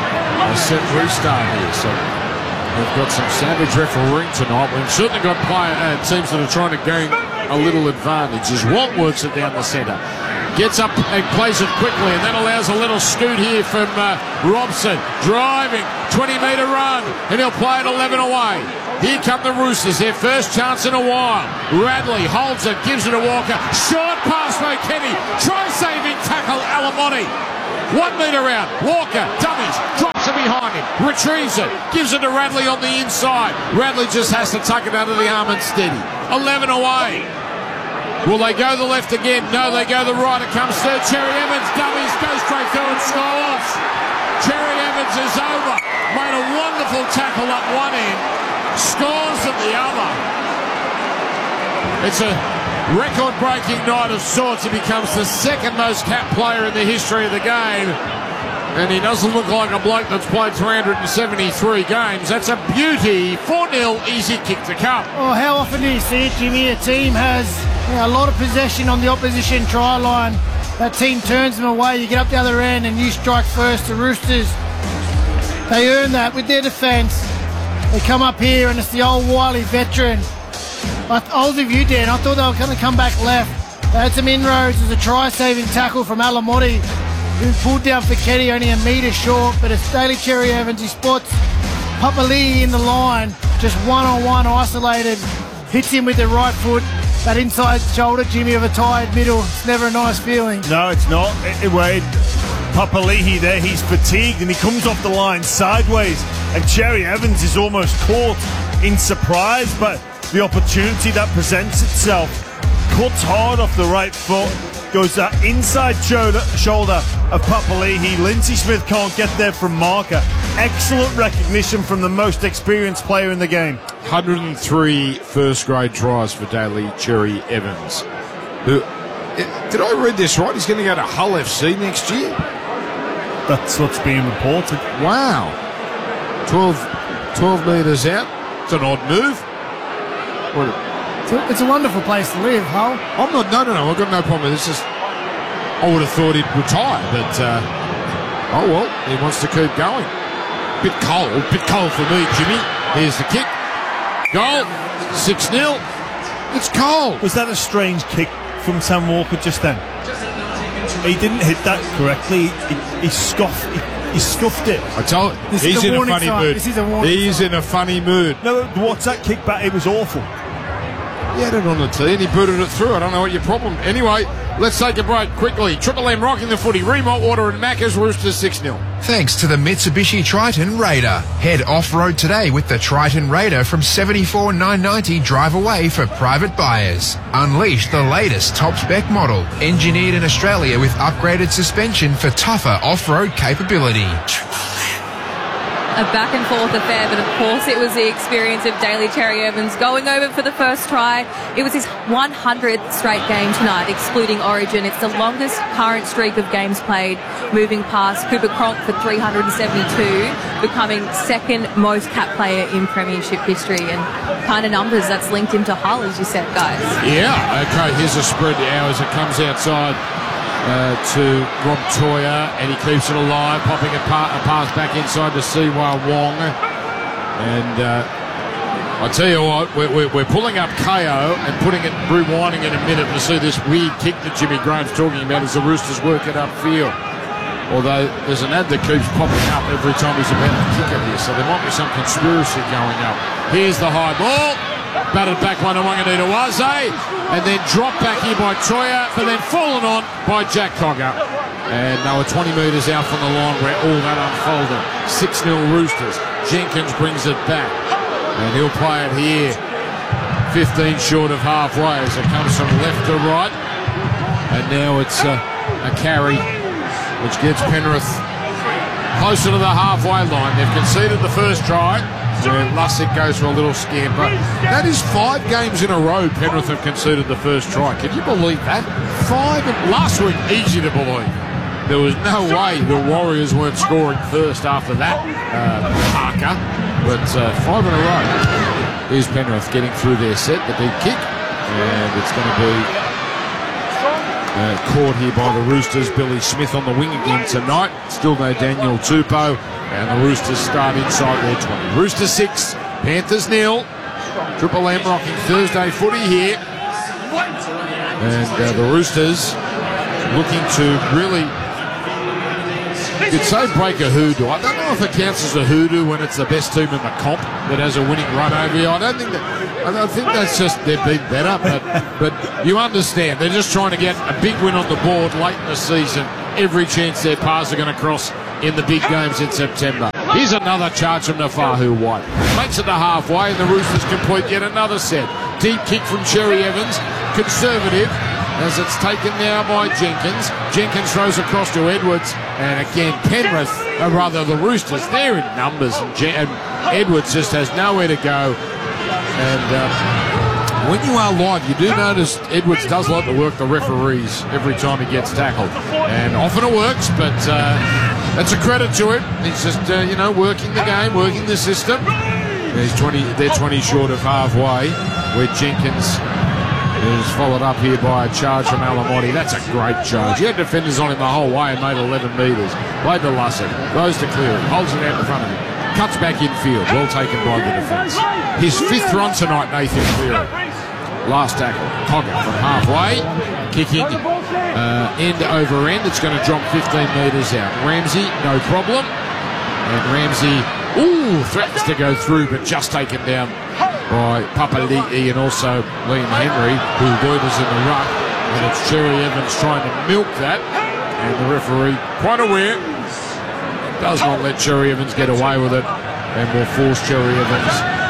Here. So we've got some savage refereeing tonight. We've certainly got teams that are trying to gain a little advantage as Walt works it down the centre. Gets up and plays it quickly, and that allows a little scoot here from Robson. Driving, 20-metre run, and he'll play it 11 away. Here come the Roosters, their first chance in a while. Radley holds it, gives it to Walker. Short pass by Kenny. Try-saving tackle, Alamotti. 1 metre out. Walker, dummies, drops it behind him, retrieves it, gives it to Radley on the inside. Radley just has to tuck it under the arm and steady. 11 away. Will they go the left again? No, they go the right. It comes third. Cherry Evans, dummies, goes straight through and scores. Cherry Evans is over. Made a wonderful tackle up one end. Scores at the other. It's a record-breaking night of sorts. He becomes the second most capped player in the history of the game. And he doesn't look like a bloke that's played 373 games. That's a beauty. 4-0, easy kick to come. Oh, how often do you see it, Jimmy? A team has a lot of possession on the opposition try line. That team turns them away. You get up the other end and you strike first. The Roosters, they earn that with their defence. They come up here and it's the old wily veteran. I was with you, Dan. I thought they were going to come back left. They had some inroads. There's a try-saving tackle from Alamotti, who pulled down for Kenny, only a metre short, but it's Daly Cherry Evans. He spots Papali'i in the line, just one-on-one isolated, hits him with the right foot. That inside shoulder, Jimmy, of a tired middle. It's never a nice feeling. No, it's not. Papali'i there, he's fatigued and he comes off the line sideways, and Cherry Evans is almost caught in surprise, but the opportunity that presents itself, cuts hard off the right foot, goes that inside shoulder of Papali'i. Lindsay Smith can't get there from marker. Excellent recognition from the most experienced player in the game. 103 first-grade tries for Daly Cherry Evans. Who, did I read this right? He's going to go to Hull FC next year? That's what's being reported. Wow. 12 metres out. It's an odd move. It's a wonderful place to live, Hull. No, I've got no problem with this. I would have thought he'd retire, but oh well, he wants to keep going. Bit cold for me, Jimmy. Here's the kick. Goal, 6-0. It's cold. Was that a strange kick from Sam Walker just then? He didn't hit that correctly. He scuffed it. I told you, he's in a funny mood. He's in a funny mood. No, what's that kick back? It was awful. He had it on the tee and he booted it through. I don't know what your problem. Anyway, let's take a break quickly. Triple M rocking the footy. Remalt Water and Macca's Roosters 6-0. Thanks to the Mitsubishi Triton Raider. Head off-road today with the Triton Raider from $74,990 drive away for private buyers. Unleash the latest top-spec model, engineered in Australia with upgraded suspension for tougher off-road capability. A back and forth affair, but of course it was the experience of Daly Cherry Evans going over for the first try. It was his 100th straight game tonight, excluding Origin. It's the longest current streak of games played, moving past Cooper Cronk for 372, becoming second most cap player in premiership history, and kind of numbers that's linked into Hull, as you said, guys. Yeah, okay, here's a spread now as it comes outside to Rob Toya, and he keeps it alive, popping a pass back inside to Siwa Wong. And I tell you what, we're pulling up KO and rewinding in a minute to see this weird kick that Jimmy Graham's talking about as the Roosters work it upfield. Although there's an ad that keeps popping up every time he's about to kick it here, so there might be some conspiracy going up. Here's the high ball. Batted back one to Wanganita-Waze, and then dropped back here by Toya, but then fallen on by Jack Cogger. And they were 20 metres out from the line where all that unfolded. 6-0 Roosters. Jenkins brings it back, and he'll play it here. 15 short of halfway as it comes from left to right. And now it's a carry, which gets Penrith closer to the halfway line. They've conceded the first try. And Lussick goes for a little scamper. That is 5 games in a row Penrith have conceded the first try. Can you believe that? 5 last week, easy to believe. There was no way the Warriors weren't scoring first after that, Parker. But 5 in a row. Here's Penrith getting through their set, the deep kick. And it's going to be caught here by the Roosters. Billy Smith on the wing again tonight. Still no Daniel Tupou. And the Roosters start inside their 20. Roosters 6, Panthers 0. Triple M rocking Thursday footy here. And the Roosters looking to really, you'd say, break a hoodoo. I don't know if it counts as a hoodoo when it's the best team in the comp that has a winning run over you. I think that's just they've been better, but you understand. They're just trying to get a big win on the board late in the season. Every chance their paths are going to cross in the big games in September. Here's another charge from Nafahu White. Makes it to halfway, and the Roosters complete yet another set. Deep kick from Cherry Evans. Conservative, as it's taken now by Jenkins. Jenkins throws across to Edwards, and again Penrith, or rather the Roosters, they're in numbers, and Edwards just has nowhere to go. And when you are live, you do notice Edwards does like to work the referees every time he gets tackled, and often it works, but that's a credit to him. He's just working the game, working the system. They're 20 short of halfway, where Jenkins is followed up here by a charge from Alamotti. That's a great charge. He had defenders on him the whole way and made 11 metres. Played to Lussick, goes to Cleary, holds it out in front of him, cuts back infield, well taken by the defence. His 5th run tonight, Nathan Cleary. Last tackle, Cogger from halfway, kicking end over end. It's going to drop 15 metres out. Ramsey, no problem. And Ramsey, threatens to go through, but just taken down by Papali'i and also Liam Henry, who loiters in the ruck. And it's Cherry Evans trying to milk that. And the referee, quite aware, does not let Cherry Evans get away with it, and will force Cherry Evans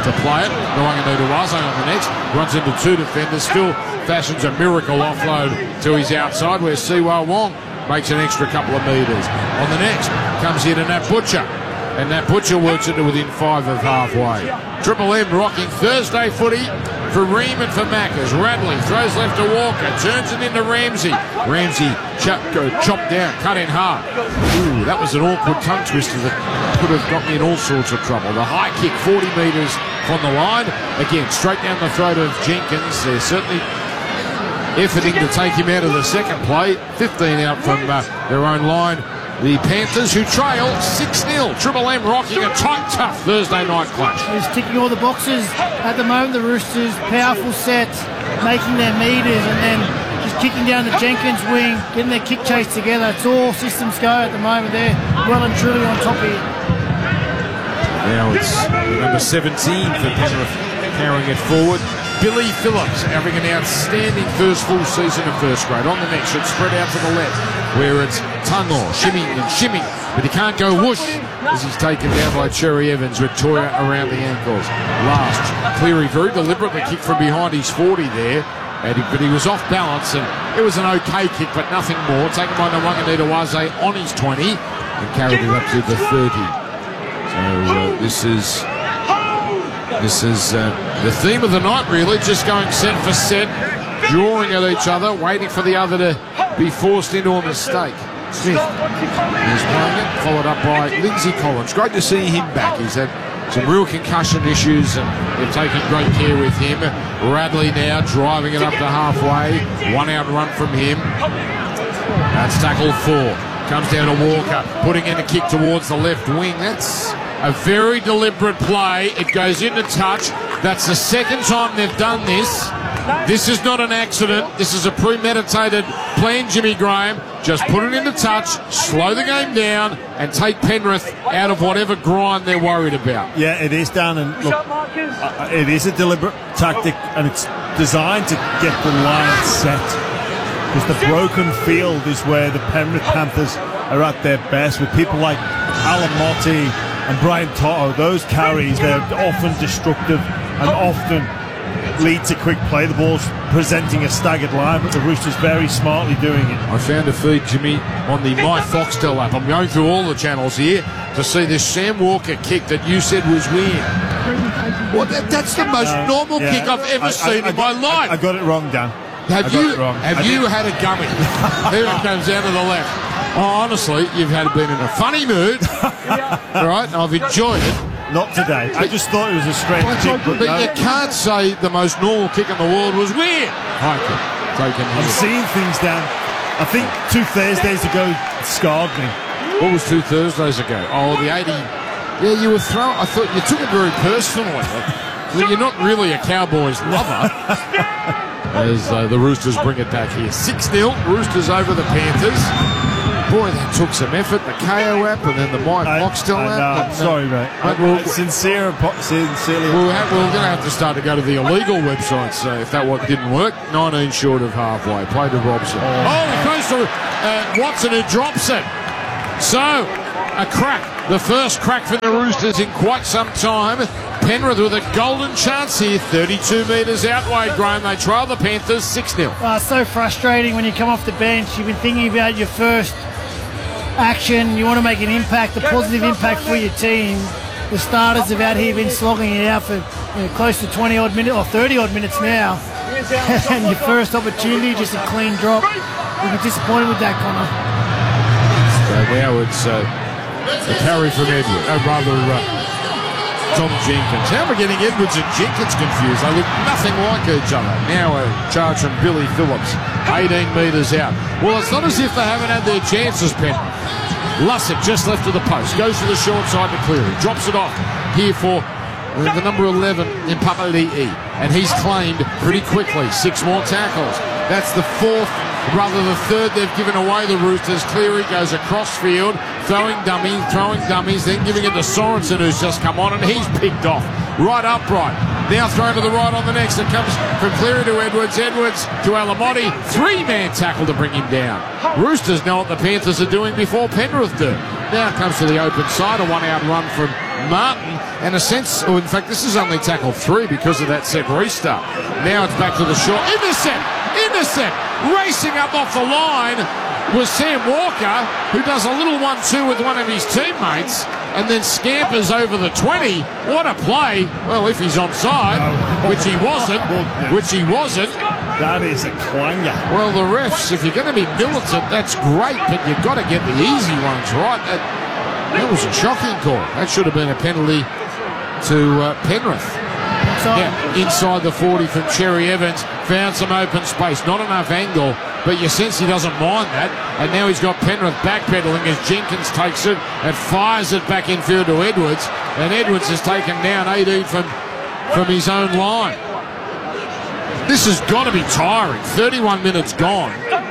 to play it. Nawanganui Wase on the next, runs into two defenders, still fashions a miracle offload to his outside where Siwa Wong makes an extra couple of metres. On the next comes in Nat Butcher, and Nat Butcher works it to within 5 of halfway. Triple M rocking Thursday footy for Ream and for Maccas. Radley throws left to Walker, turns it into Ramsey. Ramsey chopped down, cut in half. Ooh, that was an awkward tongue twister that could have got me in all sorts of trouble. The high kick, 40 metres from the line. Again, straight down the throat of Jenkins. They're certainly efforting to take him out of the second play. 15 out from their own line. The Panthers, who trail 6-0. Triple M rocking a tight, tough Thursday night clash. He's ticking all the boxes at the moment. The Roosters, powerful sets, making their metres, and then just kicking down the Jenkins wing, getting their kick chase together. It's all systems go at the moment. They're well and truly on top here. Now it's number 17 for Penrith carrying it forward. Billy Phillips having an outstanding first full season of first grade. On the next, it's spread out to the left, where it's Tungor shimming and shimming, but he can't go whoosh as he's taken down by Cherry Evans with Toya around the ankles. Last, Cleary very deliberately kicked from behind his 40 there, but he was off balance, and it was an okay kick, but nothing more. Taken by Nawanganui Wase on his 20 and carried it up to the 30. So this is the theme of the night, really, just going set for set, drawing at each other, waiting for the other to be forced into a mistake. Smith is playing it, followed up by Lindsay Collins. Great to see him back. He's had some real concussion issues, and they've taken great care with him. Radley now driving it up to halfway. One out run from him. That's tackle 4. Comes down to Walker, putting in a kick towards the left wing. That's a very deliberate play. It goes into touch. That's the second time they've done this. This is not an accident. This is a premeditated plan, Jimmy Graham. Just put it into touch, slow the game down, and take Penrith out of whatever grind they're worried about. Yeah, it is, Dan, and look, it is a deliberate tactic, and it's designed to get the line set. Because the broken field is where the Penrith Panthers are at their best, with people like Alamotti and Brian Toto. Those carries, they're often destructive and often lead to quick play. The ball's presenting a staggered line, but the Roosters very smartly doing it. I found a feed, Jimmy, on the My Foxtel app. I'm going through all the channels here to see this Sam Walker kick that you said was weird. Well, that's the most normal kick I've ever seen in my life. I got it wrong, Dan. Have you had a gummy? Here it comes down to the left. Oh, honestly, you've been in a funny mood. All right, I've enjoyed it. Not today. I just thought it was a strange kick. But you can't say the most normal kick in the world was weird. High kick. Taken here. I'm seeing things, Dan. I think 2 Thursdays ago it scarred me. What was 2 Thursdays ago? Oh, the 80. Yeah, you were throwing. I thought you took it very personally. You're not really a Cowboys lover. As the Roosters bring it back here. 6-0. Roosters over the Panthers. Boy, that took some effort. The KO app and then the Mike Foxtel app. Sorry, mate. Sincerely. We're going to have to start to go to the illegal websites if that one didn't work. 19 short of halfway. Play to Robson. Oh, he goes to Watson, who drops it. So, a crack. The first crack for the Roosters in quite some time. Penrith with a golden chance here. 32 metres out wide, Graham. They trail the Panthers 6-0. So frustrating when you come off the bench. You've been thinking about your first action. You want to make an impact, a positive impact for your team. The starters have out here been slogging it out for close to 20-odd minutes or 30-odd minutes now. And your first opportunity, just a clean drop. You'll be disappointed with that, Connor. So now it's a carry from Edward. Tom Jenkins. Now we're getting Edwards and Jenkins confused. They look nothing like each other. Now a charge from Billy Phillips. 18 metres out. Well, it's not as if they haven't had their chances, Penrith. Lussick just left of the post. Goes to the short side to Cleary. Drops it off here for the number 11 in Papali'i. And he's claimed pretty quickly. 6 more tackles. That's the 4th, rather the 3rd they've given away, the Roosters. Cleary goes across field, throwing dummies, then giving it to Sorensen, who's just come on, and he's picked off. Right upright. Now thrown to the right on the next. It comes from Cleary to Edwards to Alamotti. 3-man tackle to bring him down. Roosters know what the Panthers are doing before Penrith do. Now it comes to the open side. A 1-out run from Martin, and a sense, or in fact, this is only tackle 3 because of that set restart. Now it's back to the short. Intercept, racing up off the line was Sam Walker, who does a little 1-2 with one of his teammates and then scampers over the 20. What a play. Well, if he's onside, which he wasn't. That is a clanger. Well, the refs, if you're going to be militant, that's great, but you've got to get the easy ones right. That was a shocking call. That should have been a penalty to Penrith. Inside the 40 from Cherry Evans, found some open space, not enough angle, but you sense he doesn't mind that, and now he's got Penrith backpedaling as Jenkins takes it and fires it back infield to Edwards, and Edwards has taken down 18 from his own line. This has got to be tiring. 31 minutes gone,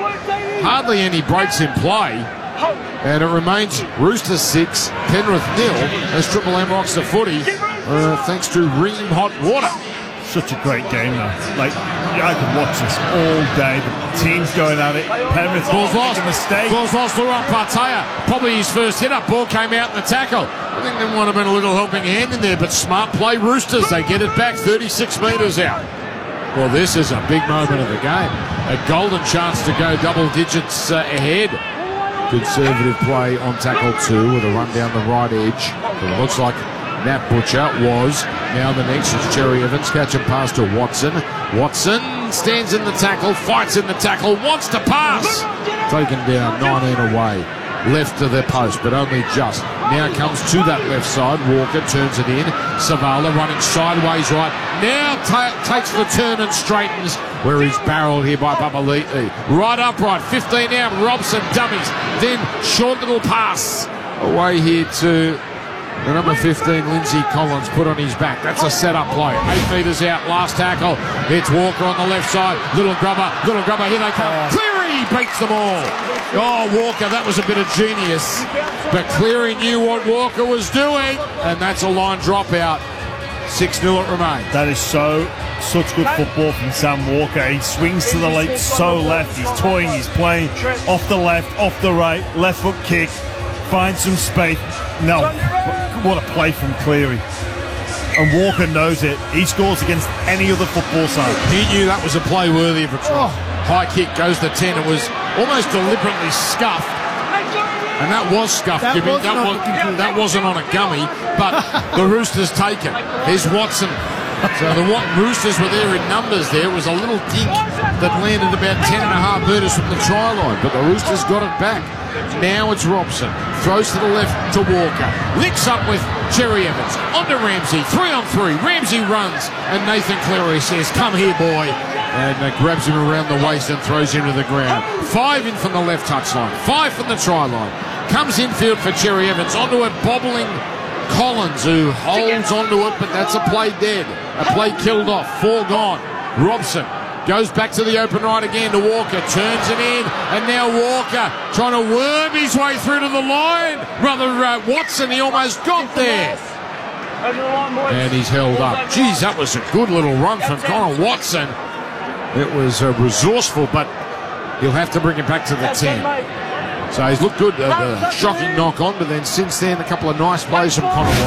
hardly any breaks in play, and it remains Roosters 6, Penrith 0 as Triple M rocks the footy. Thanks to Ream Hot Water. Such a great game, though. Like, I could watch this all day. The team's going at it. Penrith making a mistake. Ball's lost to Ron Partea. Probably his first hit-up. Ball came out in the tackle. I think there might have been a little helping hand in there, but smart play Roosters. They get it back 36 metres out. Well, this is a big moment of the game. A golden chance to go double digits ahead. Conservative play on tackle 2 with a run down the right edge. But it looks like Nat Butcher was. Now the next is Cherry Evans. Catch and pass to Watson. Watson stands in the tackle, fights in the tackle, wants to pass. Taken down, 19 away. Left to their post, but only just. Now comes to that left side. Walker turns it in. Savala running sideways right. Now takes the turn and straightens where he's barreled here by Papali'i. Right upright, 15 out. Robson dummies. Then short little pass away here to the number 15, Lindsay Collins, put on his back. That's a set-up play. 8 metres out, last tackle. It's Walker on the left side. Little grubber, here they come. Cleary beats them all. Oh, Walker, that was a bit of genius. But Cleary knew what Walker was doing, and that's a line dropout. 6-0 it remains. That is such good football from Sam Walker. He swings to the left, so left. He's toying, he's playing off the left, off the right, left foot kick. Finds some space. No, what a play from Cleary. And Walker knows it. He scores against any other football side. He knew that was a play worthy of a try. High kick goes to 10. It was almost deliberately scuffed. And that was scuffed, Jimmy. That wasn't on a gummy, but the Roosters take it. Here's Watson. So the Roosters were there in numbers there. It was a little dink that landed about 10.5 metres from the try line, but the Roosters got it back. Now it's Robson. Throws to the left to Walker. Licks up with Cherry Evans. On to Ramsey. 3-on-3. Ramsey runs. And Nathan Cleary says, come here, boy. And grabs him around the waist and throws him to the ground. 5 in from the left touchline. 5 from the try line. Comes infield for Cherry Evans. Onto a bobbling Collins, who holds onto it, but that's a play dead. A play killed off. 4 gone. Robson goes back to the open right again to Walker. Turns it in. And now Walker trying to worm his way through to the line. Watson, he almost got there. And he's held up. Geez, that was a good little run from Connor Watson. It was resourceful, but he'll have to bring it back to the 10. So he's looked good. A shocking knock on, but then since then, a couple of nice plays from Connor Watson.